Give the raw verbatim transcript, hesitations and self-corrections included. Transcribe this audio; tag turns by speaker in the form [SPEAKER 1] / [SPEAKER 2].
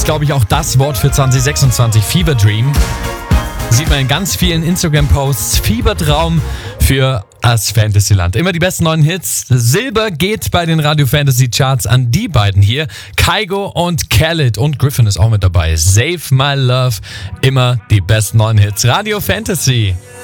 [SPEAKER 1] ist, glaube ich, auch das Wort für zwanzig sechsundzwanzig. Fever Dream. Sieht man in ganz vielen Instagram-Posts. Fiebertraum für das Fantasyland. Immer die besten neuen Hits. Silber geht bei den Radio Fantasy Charts an die beiden hier. Kygo und Khaled. Und Griffin ist auch mit dabei. Save My Love. Immer die besten neuen Hits. Radio Fantasy.